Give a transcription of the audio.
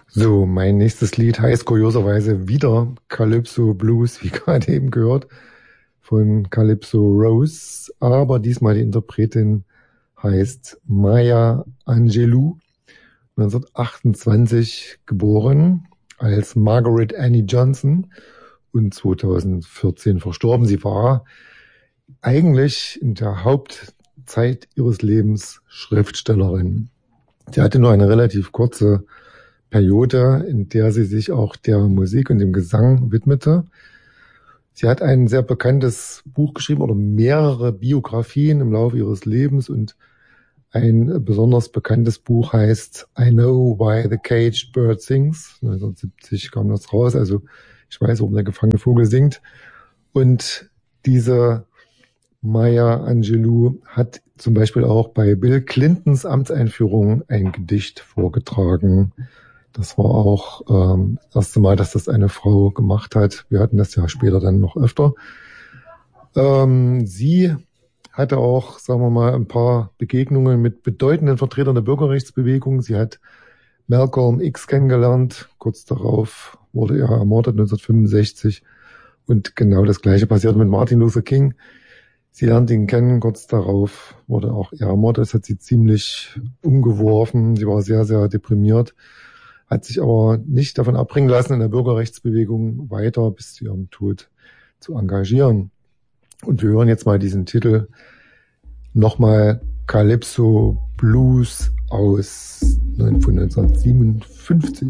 So, mein nächstes Lied heißt kurioserweise wieder Calypso Blues, wie gerade eben gehört, von Calypso Rose. Aber diesmal die Interpretin heißt Maya Angelou, 1928 geboren als Margaret Annie Johnson und 2014 verstorben. Sie war eigentlich in der Hauptzeit ihres Lebens Schriftstellerin. Sie hatte nur eine relativ kurze Periode, in der sie sich auch der Musik und dem Gesang widmete. Sie hat ein sehr bekanntes Buch geschrieben oder mehrere Biografien im Laufe ihres Lebens, und ein besonders bekanntes Buch heißt I Know Why the Caged Bird Sings. 1970 kam das raus, also ich weiß, warum der gefangene Vogel singt. Und diese Maya Angelou hat zum Beispiel auch bei Bill Clintons Amtseinführung ein Gedicht vorgetragen. Das war auch das erste Mal, dass das eine Frau gemacht hat. Wir hatten das ja später dann noch öfter. Sie hatte auch, sagen wir mal, ein paar Begegnungen mit bedeutenden Vertretern der Bürgerrechtsbewegung. Sie hat Malcolm X kennengelernt. Kurz darauf wurde er ermordet, 1965. Und genau das Gleiche passierte mit Martin Luther King. Sie lernte ihn kennen, kurz darauf wurde auch er ermordet. Das hat sie ziemlich umgeworfen. Sie war sehr, sehr deprimiert, hat sich aber nicht davon abbringen lassen, in der Bürgerrechtsbewegung weiter bis zu ihrem Tod zu engagieren. Und wir hören jetzt mal diesen Titel nochmal, Calypso Blues von 1957.